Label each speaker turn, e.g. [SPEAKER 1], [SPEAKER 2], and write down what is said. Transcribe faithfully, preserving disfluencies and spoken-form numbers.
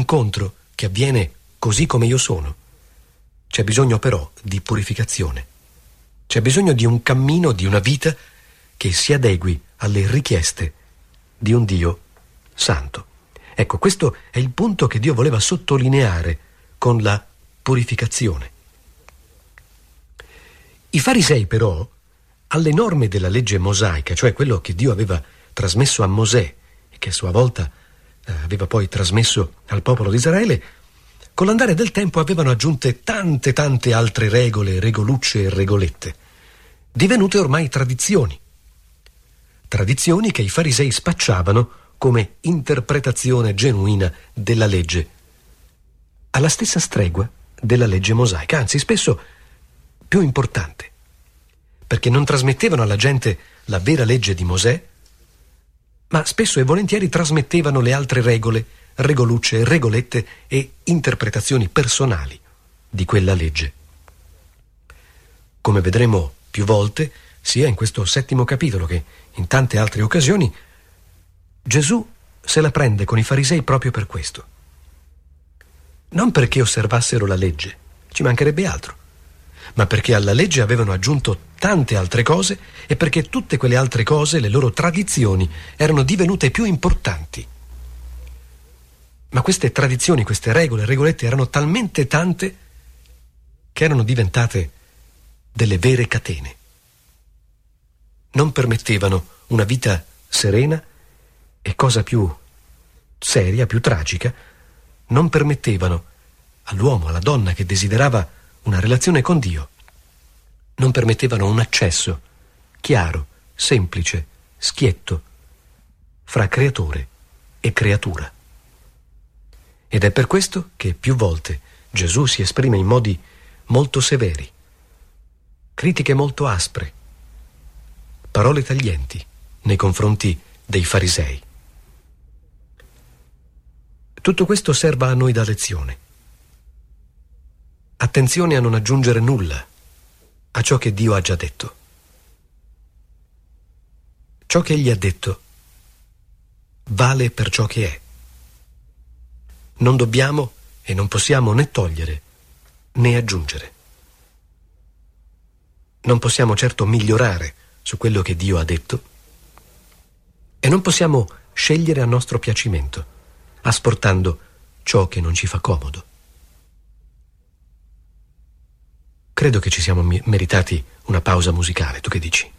[SPEAKER 1] incontro che avviene così come io sono. C'è bisogno però di purificazione. C'è bisogno di un cammino, di una vita che si adegui alle richieste di un Dio santo. Ecco, questo è il punto che Dio voleva sottolineare con la purificazione. I farisei però, alle norme della legge mosaica, cioè quello che Dio aveva trasmesso a Mosè e che a sua volta eh, aveva poi trasmesso al popolo di Israele, con l'andare del tempo avevano aggiunte tante tante altre regole, regolucce e regolette, divenute ormai tradizioni. Tradizioni che i farisei spacciavano come interpretazione genuina della legge, alla stessa stregua della legge mosaica, anzi spesso più importante, perché non trasmettevano alla gente la vera legge di Mosè, ma spesso e volentieri trasmettevano le altre regole, regolucce, regolette e interpretazioni personali di quella legge. Come vedremo più volte, sia in questo settimo capitolo che in tante altre occasioni, Gesù se la prende con i farisei proprio per questo. Non perché osservassero la legge, ci mancherebbe altro, ma perché alla legge avevano aggiunto tante altre cose e perché tutte quelle altre cose, le loro tradizioni, erano divenute più importanti. Ma queste tradizioni, queste regole, regolette erano talmente tante che erano diventate delle vere catene. Non permettevano una vita serena e, cosa più seria, più tragica, non permettevano all'uomo, alla donna che desiderava una relazione con Dio, non permettevano un accesso chiaro, semplice, schietto fra creatore e creatura. Ed è per questo che più volte Gesù si esprime in modi molto severi, critiche molto aspre, parole taglienti nei confronti dei farisei. Tutto questo serva a noi da lezione. Attenzione a non aggiungere nulla a ciò che Dio ha già detto. Ciò che Egli ha detto vale per ciò che è. Non dobbiamo e non possiamo né togliere né aggiungere. Non possiamo certo migliorare su quello che Dio ha detto e non possiamo scegliere a nostro piacimento, asportando ciò che non ci fa comodo. Credo che ci siamo meritati una pausa musicale, tu che dici?